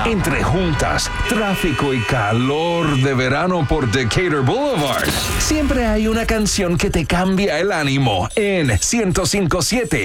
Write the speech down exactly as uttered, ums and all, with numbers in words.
Entre juntas, tráfico y calor de verano por Decatur Boulevard, siempre hay una canción que te cambia el ánimo en ciento cinco punto siete